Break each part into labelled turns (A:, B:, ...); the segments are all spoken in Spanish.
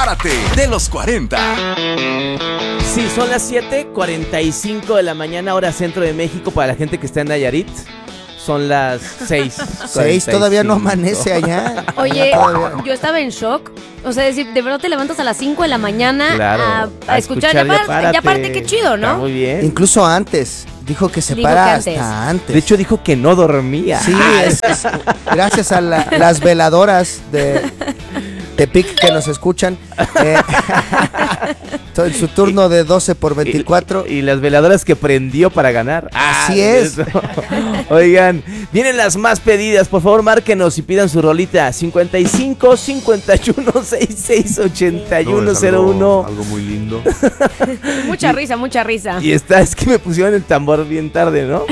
A: Párate de los 40.
B: Sí, son las 7:45 de la mañana, hora centro de México, para la gente que está en Nayarit. Son las 6:45.
C: Todavía no amanece allá.
D: Oye, yo estaba en shock. O sea, decir, de verdad te levantas a las 5 de la mañana
B: Claro,
D: a escuchar ya aparte, qué chido, ¿no?
B: Está muy bien.
C: Incluso antes. Dijo que se
D: Dijo
C: para
D: que antes.
C: hasta antes.
B: De hecho, dijo que no dormía.
C: Sí, gracias a las veladoras de Tepic que nos escuchan. En su turno de 12 por 24.
B: Y las veladoras que prendió para ganar.
C: Así es.
B: Eso. Oigan, vienen las más pedidas. Por favor, márquenos y pidan su rolita. 55 51 66 81 01.
E: Algo muy lindo.
D: Mucha risa, mucha risa.
B: Y es que me pusieron el tambor bien tarde, ¿no?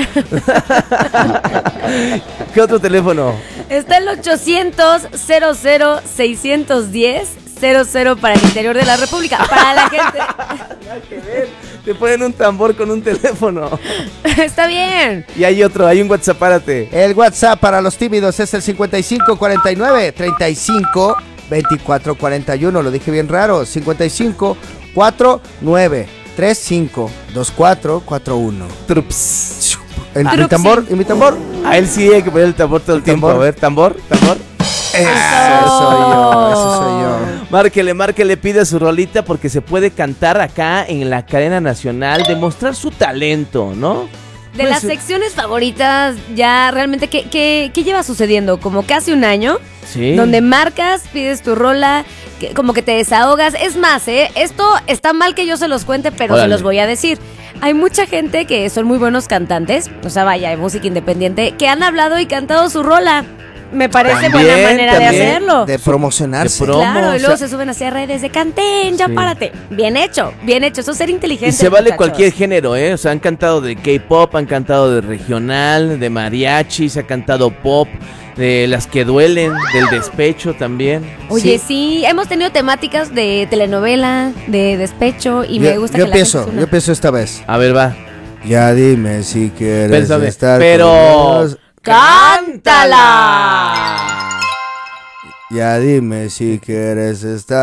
B: ¿Qué otro teléfono?
D: Está el 800 00 610 00 para el interior de la República. Para la gente.
B: Nada que ver. Te ponen un tambor con un teléfono.
D: Está bien.
B: Y hay un WhatsApp, párate.
C: El WhatsApp para los tímidos es el 55 49 35 24 41. Lo dije bien raro. 55 49 35 24 41.
B: Trups.
C: ¿Mi tambor? ¿Y mi tambor?
B: A él sí hay que poner el tambor todo el tiempo.
C: tambor.
B: A ver, tambor.
C: Ese soy yo.
B: Márquele, pide su rolita porque se puede cantar acá en la cadena nacional, demostrar su talento, ¿no?
D: De las secciones favoritas, ya realmente, ¿qué lleva sucediendo? Como casi un año,
B: Sí.
D: donde marcas, pides tu rola, como que te desahogas. Es más, esto está mal que yo se los cuente, pero
B: Órale.
D: se los voy a decir. Hay mucha gente que son muy buenos cantantes, o sea, vaya, de música independiente, que han hablado y cantado su rola. Me parece buena manera de hacerlo.
C: De promocionarse.
B: De promo,
D: Claro, y luego
B: o sea,
D: se suben hacia redes de canten, ya
B: Sí.
D: párate. Bien hecho, eso es ser inteligente.
B: y se vale
D: muchachos.
B: cualquier género, ¿eh? O sea, han cantado de K-pop, han cantado de regional, de mariachi, se ha cantado pop, de las que duelen, del despecho también.
D: Oye, sí, hemos tenido temáticas de telenovela, de despecho, y me gusta que la gente se una.
C: Yo empiezo esta vez.
B: A ver, va.
C: Ya dime si quieres
B: Pénsame,
C: estar
B: pero...
C: conmigo.
D: ¡Cántala!
C: Ya dime si quieres estar